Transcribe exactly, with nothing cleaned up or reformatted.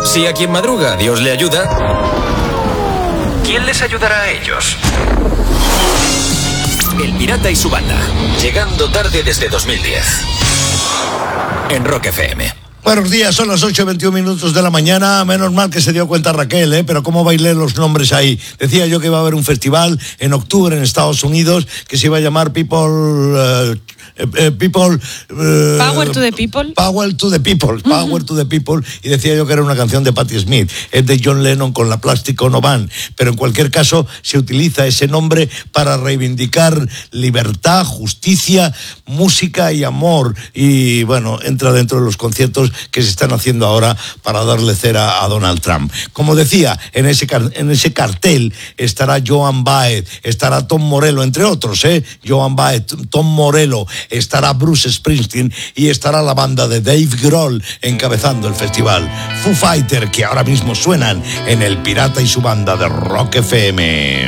Si a quien madruga Dios le ayuda, ¿quién les ayudará a ellos? El Pirata y su banda, llegando tarde desde dos mil diez. En Rock F M. Buenos días, son las ocho y veintiún minutos de la mañana. Menos mal que se dio cuenta Raquel, ¿eh? Pero cómo bailé los nombres ahí. Decía yo que iba a haber un festival en octubre en Estados Unidos que se iba a llamar People... Uh, Uh, people uh, Power to the People Power to the People Power to the People y decía yo que era una canción de Patti Smith, es de John Lennon con la Plastic Ono Band, pero en cualquier caso se utiliza ese nombre para reivindicar libertad, justicia, música y amor, y bueno, entra dentro de los conciertos que se están haciendo ahora para darle cera a Donald Trump. Como decía, en ese, en ese cartel estará Joan Baez, estará Tom Morello, entre otros, ¿eh? Joan Baez, Tom Morello, estará Bruce Springsteen y estará la banda de Dave Grohl encabezando el festival. Foo Fighter, que ahora mismo suenan en El Pirata y su banda de Rock F M.